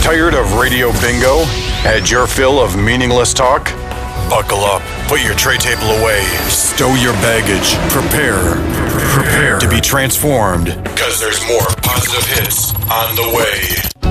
Tired of radio bingo? Had your fill of meaningless talk? Buckle up, put your tray table away, stow your baggage, prepare to be transformed, because there's more positive hits on the way.